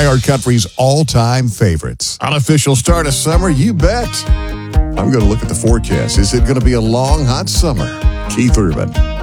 iHeart Country's all-time favorites. Unofficial start of summer, you bet. I'm going to look at the forecast. Is it going to be a long, hot summer? Keith Urban.